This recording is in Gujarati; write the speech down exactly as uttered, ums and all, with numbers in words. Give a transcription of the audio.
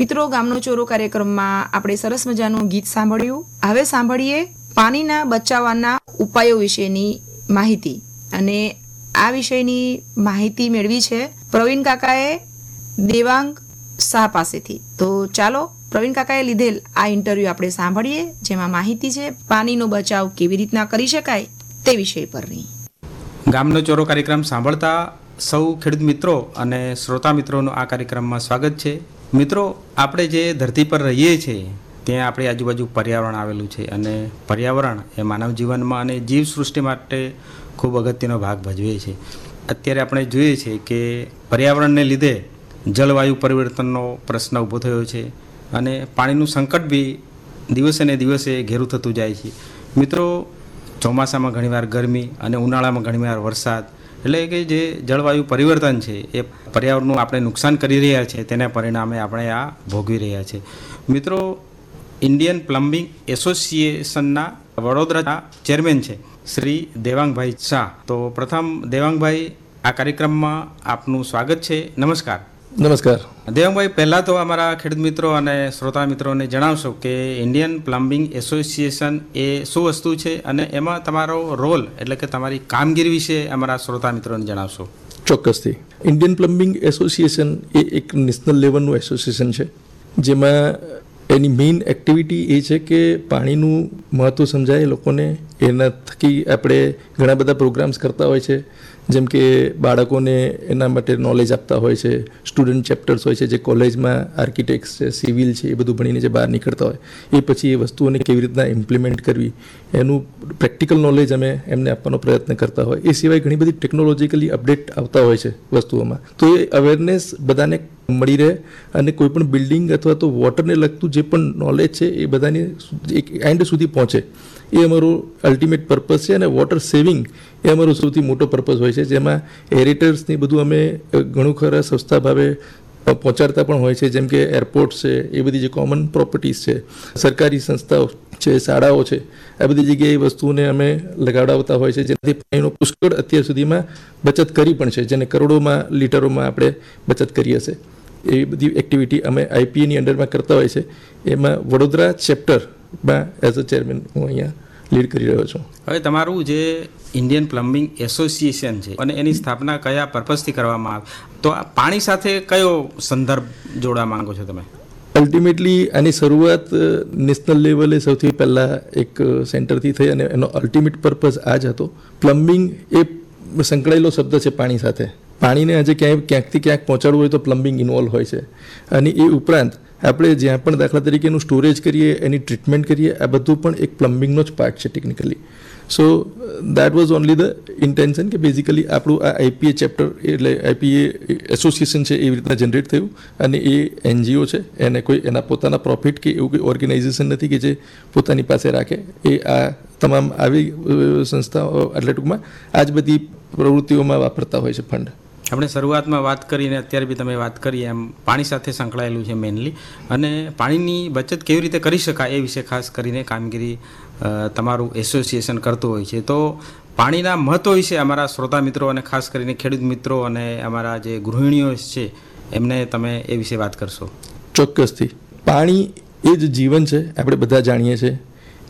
મિત્રો, ગામનો ચોરો કાર્યક્રમમાં આપણે સરસ મજાનું ગીત સાંભળ્યું. હવે સાંભળીએ પાણીના બચાવવાના ઉપાયો વિશેની માહિતી. અને આ વિષયની માહિતી મેળવી છે પ્રવીણ કાકાએ દેવાંગ શાહ પાસેથી. તો ચાલો પ્રવીણ કાકાએ લીધેલ આ ઇન્ટરવ્યુ આપણે સાંભળીએ, જેમાં માહિતી છે પાણીનો બચાવ કેવી રીતના કરી શકાય તે વિષય પરની. ગામનો ચોરો કાર્યક્રમ સાંભળતા સૌ ખેડૂત મિત્રો અને શ્રોતા મિત્રોનું આ કાર્યક્રમમાં સ્વાગત છે. મિત્રો, આપણે જે ધરતી પર રહીએ છીએ ત્યાં આપણી આજુબાજુ પર્યાવરણ આવેલું છે અને પર્યાવરણ એ માનવ જીવનમાં અને જીવસૃષ્ટિ માટે ખૂબ અગત્યનો ભાગ ભજવે છે. અત્યારે આપણે જોઈએ છીએ કે પર્યાવરણને લીધે જળવાયુ પરિવર્તનનો પ્રશ્ન ઊભો થયો છે અને પાણીનું સંકટ બી દિવસે ને દિવસે ઘેરું થતું જાય છે. મિત્રો, ચોમાસામાં ઘણીવાર ગરમી અને ઉનાળામાં ઘણીવાર વરસાદ, એટલે કે જે જળવાયુ પરિવર્તન છે એ પર્યાવરણનું આપણે નુકસાન કરી રહ્યા છે, તેના પરિણામે આપણે આ ભોગવી રહ્યા છે. મિત્રો, ઇન્ડિયન પ્લમ્બિંગ એસોસિએશનના વડોદરા ચેરમેન છે શ્રી દેવાંગભાઈ શાહ. તો પ્રથમ દેવાંગભાઈ, આ કાર્યક્રમમાં આપનું સ્વાગત છે. નમસ્કાર. નમસ્કાર દેવાંગભાઈ, પહેલાં તો અમારા ખેડૂત મિત્રો અને શ્રોતા મિત્રોને જણાવશો કે ઇન્ડિયન પ્લમ્બિંગ એસોસિએશન એ શું વસ્તુ છે અને એમાં તમારો રોલ એટલે કે તમારી કામગીરી વિશે અમારા શ્રોતા મિત્રોને જણાવશો. ચોક્કસથી. ઇન્ડિયન પ્લમ્બિંગ એસોસિએશન એ એક નેશનલ લેવલનું એસોસિએશન છે, જેમાં એની મેઇન એક્ટિવિટી એ છે કે પાણીનું મહત્ત્વ સમજાય લોકોને. એના થકી આપણે ઘણા બધા પ્રોગ્રામ્સ કરતા હોય છે, જેમ કે બાળકોને એના માટે નોલેજ આપતા હોય છે. સ્ટુડન્ટ ચેપ્ટર્સ હોય છે જે કોલેજમાં આર્કિટેક્ટ્સ છે, સિવિલ છે, એ બધું ભણીને જે બહાર નીકળતા હોય, એ પછી એ વસ્તુઓને કેવી રીતના ઇમ્પ્લિમેન્ટ કરવી એનું પ્રેક્ટિકલ નોલેજ અમે એમને આપવાનો પ્રયત્ન કરતા હોય. એ સિવાય ઘણી બધી ટેકનોલોજીકલી અપડેટ આવતા હોય છે વસ્તુઓમાં, તો એ અવેરનેસ બધાને મળી રહે અને કોઈ પણ બિલ્ડિંગ અથવા તો વોટરને લગતું જે પણ નોલેજ છે એ બધાની એક એન્ડ સુધી પહોંચે, એ અમારો અલ્ટિમેટ પર્પઝ છે. અને વોટર સેવિંગ એ અમારો સૌથી મોટો પર્પઝ હોય છે, જેમાં એરેટર્સને બધું અમે ઘણું ખરા સસ્તા ભાવે પહોંચાડતા પણ હોય છે, જેમ કે એરપોર્ટ છે, એ બધી જે કોમન પ્રોપર્ટીઝ છે, સરકારી સંસ્થાઓ છે, શાળાઓ છે, આ બધી જગ્યાએ એ વસ્તુઓને અમે લગાડાવતા હોય છે, જેનાથી પાણીનો પુષ્કળ અત્યાર સુધીમાં બચત કરી પણ છે, જેને કરોડોમાં લીટરોમાં આપણે બચત કરી હશે. એ બધી એક્ટિવિટી અમે આઈપીએની અંડરમાં કરતા હોય છે. એમાં વડોદરા ચેપ્ટરમાં એઝ અ ચેરમેન હું અહીંયા લીડ કરી રહ્યો છું. હવે તમારું જે ઇન્ડિયન પ્લમ્બિંગ એસોસિએશન છે અને એની સ્થાપના કયા પર્પઝથી કરવામાં આવે, તો આ પાણી સાથે કયો સંદર્ભ જોડવા માંગો છો તમે? અલ્ટિમેટલી આની શરૂઆત નેશનલ લેવલે સૌથી પહેલાં એક સેન્ટરથી થઈ અને એનો અલ્ટિમેટ પર્પઝ આ જ હતો. પ્લમ્બિંગ એ સંકળાયેલો શબ્દ છે પાણી સાથે. પાણીને આજે ક્યાંય ક્યાંકથી ક્યાંક પહોંચાડવું હોય તો પ્લમ્બિંગ ઇન્વોલ્વ હોય છે. અને એ ઉપરાંત આપણે જ્યાં પણ દાખલા તરીકે એનું સ્ટોરેજ કરીએ, એની ટ્રીટમેન્ટ કરીએ, આ બધું પણ એક પ્લમ્બિંગનો જ પાર્ટ છે technically. So that was only the intention કે બેઝિકલી આપણું આ આઈપીએ ચેપ્ટર એટલે આઈપીએ એસોસિએશન છે એવી રીતના જનરેટ થયું. અને એ એનજીઓ છે, એને કોઈ એના પોતાના પ્રોફિટ કે એવું કોઈ ઓર્ગેનાઇઝેશન નથી કે જે પોતાની પાસે રાખે. એ આ તમામ આવી સંસ્થાઓ એટલે ટૂંકમાં આ જ બધી પ્રવૃત્તિઓમાં વાપરતા હોય છે ફંડ. આપણે શરૂઆતમાં વાત કરીને અત્યારે બી તમે વાત કરી એમ પાણી સાથે સંકળાયેલું છે મેનલી, અને પાણીની બચત કેવી રીતે કરી શકાય એ વિશે ખાસ કરીને કામગીરી તમારું એસોસિએશન કરતું હોય છે. તો પાણીના મહત્ત્વ વિશે અમારા શ્રોતા મિત્રો અને ખાસ કરીને ખેડૂત મિત્રો અને અમારા જે ગૃહિણીઓ છે એમને તમે એ વિશે વાત કરશો. ચોક્કસથી. પાણી એ જ જીવન છે, આપણે બધા જાણીએ છીએ.